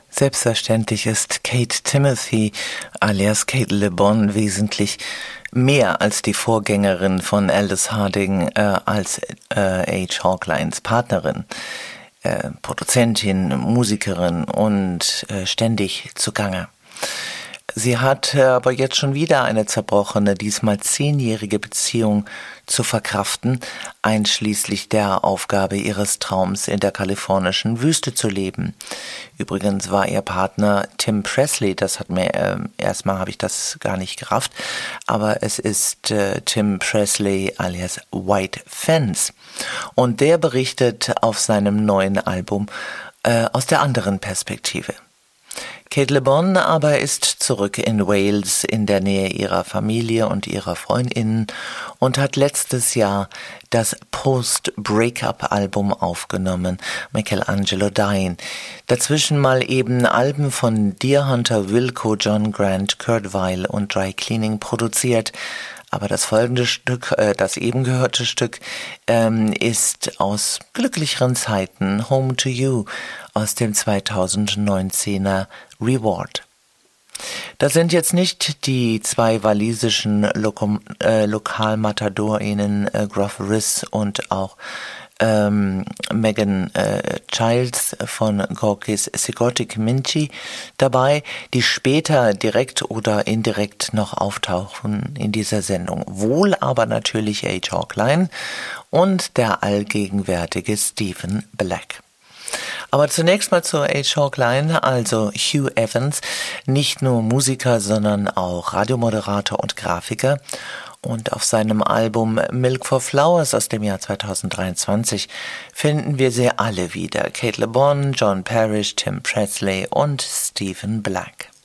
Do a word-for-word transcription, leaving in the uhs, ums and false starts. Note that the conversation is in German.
Selbstverständlich ist Kate Timothy alias Kate Le Bon wesentlich mehr als die Vorgängerin von Aldous Harding äh, als äh, H. Hawklines Partnerin, äh, Produzentin, Musikerin und äh, ständig zugange. Sie hat aber jetzt schon wieder eine zerbrochene, diesmal zehnjährige Beziehung zu verkraften, einschließlich der Aufgabe ihres Traums, in der kalifornischen Wüste zu leben. Übrigens war ihr Partner Tim Presley, das hat mir, äh, erstmal habe ich das gar nicht gerafft, aber es ist äh, Tim Presley alias White Fence. Und der berichtet auf seinem neuen Album äh, aus der anderen Perspektive. Kate Le Bon aber ist zurück in Wales in der Nähe ihrer Familie und ihrer Freundinnen und hat letztes Jahr das Post-Breakup-Album aufgenommen, Michelangelo Dying. Dazwischen mal eben Alben von Deerhunter, Wilco, John Grant, Kurt Weill und Dry Cleaning produziert. Aber das folgende Stück, äh, das eben gehörte Stück, ähm, ist aus glücklicheren Zeiten, Home to You, aus dem zweitausendneunzehner Reward. Das sind jetzt nicht die zwei walisischen Lokom- äh, Lokalmatadorinnen äh, Gruff Rhys und auch ähm, Megan äh, Childs von Gorkis Sigotic Minchi dabei, die später direkt oder indirekt noch auftauchen in dieser Sendung. Wohl aber natürlich H. Hawkline und der allgegenwärtige Stephen Black. Aber zunächst mal zu H. Hawkline, also Hugh Evans, nicht nur Musiker, sondern auch Radiomoderator und Grafiker. Und auf seinem Album Milk for Flowers aus dem Jahr zweitausenddreiundzwanzig finden wir sie alle wieder. Kate Le Bon, John Parrish, Tim Presley und Stephen Black.